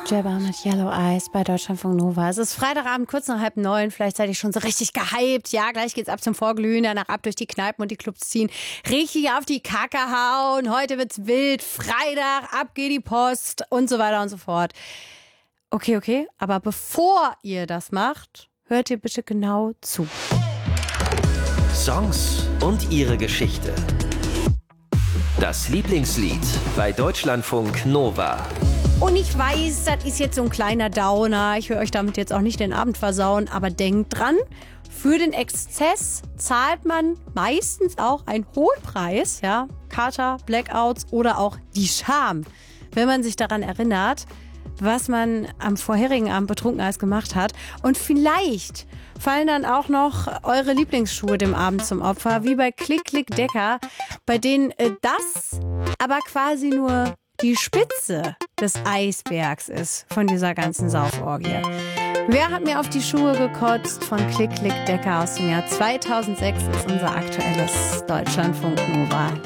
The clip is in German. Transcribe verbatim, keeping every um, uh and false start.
Jabba mit Yellow Eyes bei Deutschlandfunk Nova. Es ist Freitagabend, kurz nach halb neun. Vielleicht seid ihr schon so richtig gehypt. Ja, gleich geht's ab zum Vorglühen, danach ab durch die Kneipen und die Clubs ziehen. Richtig auf die Kacke hauen. Heute wird's wild. Freitag, ab geht die Post und so weiter und so fort. Okay, okay. Aber bevor ihr das macht, hört ihr bitte genau zu. Songs und ihre Geschichte. Das Lieblingslied bei Deutschlandfunk Nova. Und ich weiß, das ist jetzt so ein kleiner Downer. Ich will euch damit jetzt auch nicht den Abend versauen. Aber denkt dran, für den Exzess zahlt man meistens auch einen hohen Preis. Ja, Kater, Blackouts oder auch die Scham. Wenn man sich daran erinnert, was man am vorherigen Abend betrunken alles gemacht hat. Und vielleicht fallen dann auch noch eure Lieblingsschuhe dem Abend zum Opfer, wie bei Klick Klick Decker, bei denen äh, das aber quasi nur die Spitze des Eisbergs ist von dieser ganzen Sauforgie. Wer hat mir auf die Schuhe gekotzt von Klick Klick Decker aus dem Jahr zweitausendsechs ist unser aktuelles Deutschlandfunk Nova